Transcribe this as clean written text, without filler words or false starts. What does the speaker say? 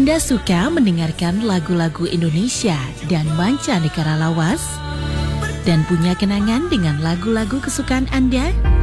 Anda suka mendengarkan lagu-lagu Indonesia dan mancanegara lawas? Dan punya kenangan dengan lagu-lagu kesukaan Anda?